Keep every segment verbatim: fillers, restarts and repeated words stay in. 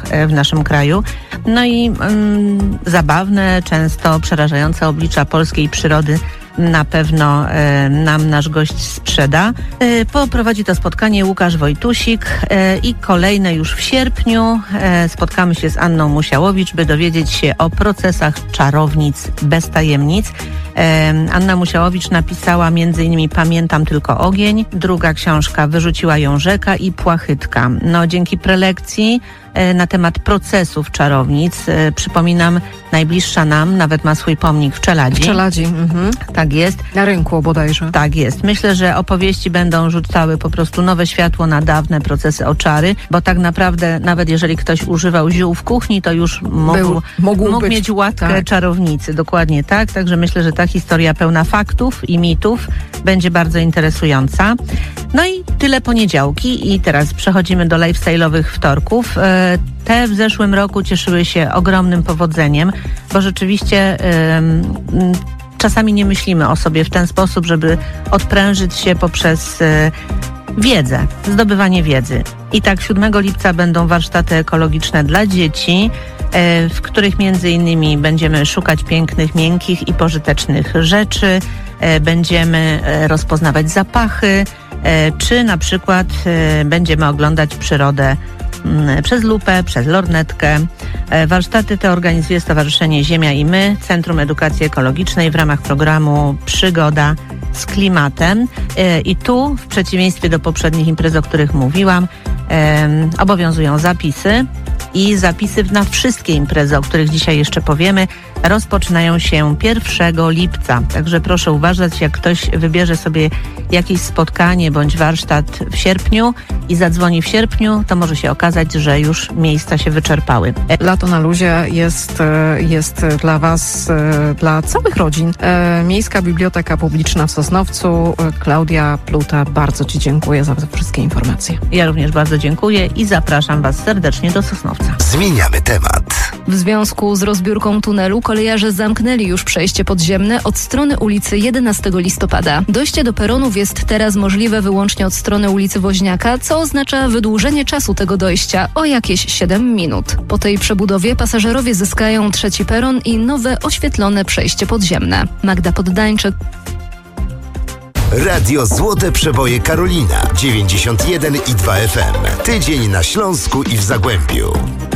w naszym kraju. No i mm, zabawne, często przerażające oblicza polskiej przyrody na pewno e, nam nasz gość sprzeda. E, poprowadzi to spotkanie Łukasz Wojtusik e, i kolejne już w sierpniu e, spotkamy się z Anną Musiałowicz, by dowiedzieć się o procesach czarownic bez tajemnic. E, Anna Musiałowicz napisała między innymi Pamiętam tylko ogień, druga książka Wyrzuciła ją rzeka i Płachytka. No, dzięki prelekcji na temat procesów czarownic. Przypominam, najbliższa nam nawet ma swój pomnik w Czeladzi. W Czeladzi. Mhm. Tak jest. Na rynku bodajże. Tak jest. Myślę, że opowieści będą rzucały po prostu nowe światło na dawne procesy o czary, bo tak naprawdę nawet jeżeli ktoś używał ziół w kuchni, to już mógł, Był, mógł, mógł być, mieć łatkę tak. czarownicy. Dokładnie tak. Także myślę, że ta historia pełna faktów i mitów będzie bardzo interesująca. No i tyle poniedziałki i teraz przechodzimy do lifestyle'owych wtorków. Te w zeszłym roku cieszyły się ogromnym powodzeniem, bo rzeczywiście um, czasami nie myślimy o sobie w ten sposób, żeby odprężyć się poprzez um, wiedzę, zdobywanie wiedzy. I tak siódmego lipca będą warsztaty ekologiczne dla dzieci, w których między innymi będziemy szukać pięknych, miękkich i pożytecznych rzeczy, będziemy rozpoznawać zapachy, czy na przykład będziemy oglądać przyrodę przez lupę, przez lornetkę. Warsztaty te organizuje Stowarzyszenie Ziemia i My, Centrum Edukacji Ekologicznej w ramach programu Przygoda z klimatem. I tu, w przeciwieństwie do poprzednich imprez, o których mówiłam, obowiązują zapisy. I zapisy na wszystkie imprezy, o których dzisiaj jeszcze powiemy, rozpoczynają się pierwszego lipca. Także proszę uważać, jak ktoś wybierze sobie jakieś spotkanie bądź warsztat w sierpniu i zadzwoni w sierpniu, to może się okazać, że już miejsca się wyczerpały. Lato na luzie jest, jest dla Was, dla całych rodzin. Miejska Biblioteka Publiczna w Sosnowcu. Klaudia Pluta, bardzo Ci dziękuję za te wszystkie informacje. Ja również bardzo dziękuję i zapraszam Was serdecznie do Sosnowca. Zmieniamy temat. W związku z rozbiórką tunelu kolejarze zamknęli już przejście podziemne od strony ulicy jedenastego listopada. Dojście do peronów jest teraz możliwe wyłącznie od strony ulicy Woźniaka, co oznacza wydłużenie czasu tego dojścia o jakieś siedem minut. Po tej przebudowie pasażerowie zyskają trzeci peron i nowe oświetlone przejście podziemne. Magda Poddańczyk. Radio Złote Przeboje Karolina dziewięćdziesiąt jeden i dwa F M. Tydzień na Śląsku i w Zagłębiu.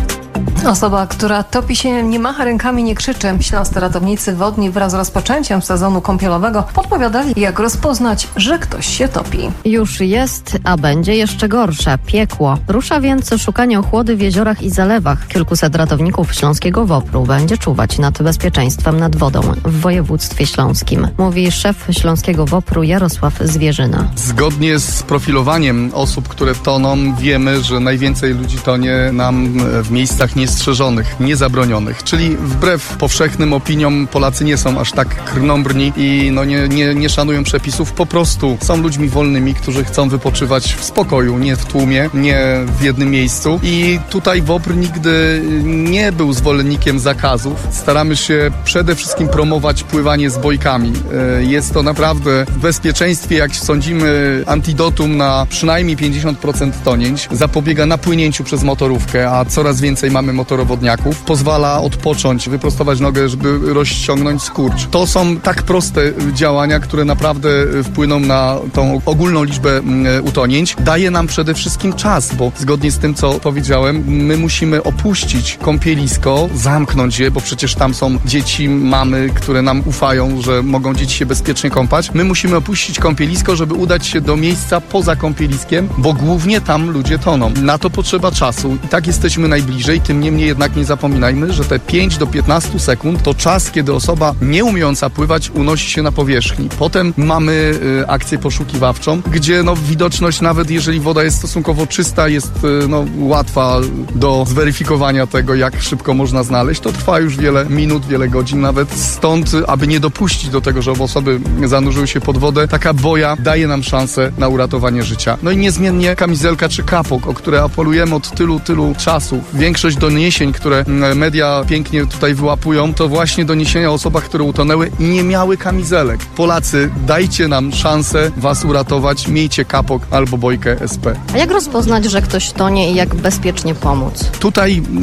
Osoba, która topi się, nie macha rękami, nie krzyczy. Śląscy ratownicy wodni wraz z rozpoczęciem sezonu kąpielowego podpowiadali, jak rozpoznać, że ktoś się topi. Już jest, a będzie jeszcze gorsze. Piekło. Rusza więc szukanie ochłody w jeziorach i zalewach. Kilkuset ratowników śląskiego WOPR-u będzie czuwać nad bezpieczeństwem nad wodą w województwie śląskim. Mówi szef śląskiego WOPR-u Jarosław Zwierzyna. Zgodnie z profilowaniem osób, które toną, wiemy, że najwięcej ludzi tonie nam w miejscach niestrzeżonych, niezabronionych, czyli wbrew powszechnym opiniom Polacy nie są aż tak krnąbrni i no nie, nie, nie szanują przepisów, po prostu są ludźmi wolnymi, którzy chcą wypoczywać w spokoju, nie w tłumie, nie w jednym miejscu i tutaj WOPR nigdy nie był zwolennikiem zakazów. Staramy się przede wszystkim promować pływanie z bojkami. Jest to naprawdę w bezpieczeństwie, jak sądzimy, antidotum na przynajmniej pięćdziesiąt procent tonięć, zapobiega napłynięciu przez motorówkę, a coraz więcej mamy motorowodniaków, pozwala odpocząć, wyprostować nogę, żeby rozciągnąć skurcz. To są tak proste działania, które naprawdę wpłyną na tą ogólną liczbę utonięć. Daje nam przede wszystkim czas, bo zgodnie z tym, co powiedziałem, my musimy opuścić kąpielisko, zamknąć je, bo przecież tam są dzieci, mamy, które nam ufają, że mogą dzieci się bezpiecznie kąpać. My musimy opuścić kąpielisko, żeby udać się do miejsca poza kąpieliskiem, bo głównie tam ludzie toną. Na to potrzeba czasu i tak jesteśmy najbliżej, tym niemniej jednak nie zapominajmy, że te pięć do piętnastu sekund to czas, kiedy osoba nie umiejąca pływać unosi się na powierzchni. Potem mamy y, akcję poszukiwawczą, gdzie no, widoczność, nawet jeżeli woda jest stosunkowo czysta, jest y, no, łatwa do zweryfikowania tego, jak szybko można znaleźć. To trwa już wiele minut, wiele godzin nawet. Stąd, aby nie dopuścić do tego, żeby osoby zanurzyły się pod wodę, taka boja daje nam szansę na uratowanie życia. No i niezmiennie kamizelka czy kapok, o które apelujemy od tylu, tylu czasu. Większość doniesień, które media pięknie tutaj wyłapują, to właśnie doniesienia o osobach, które utonęły i nie miały kamizelek. Polacy, dajcie nam szansę was uratować, miejcie kapok albo bojkę S P. A jak rozpoznać, że ktoś tonie i jak bezpiecznie pomóc? Tutaj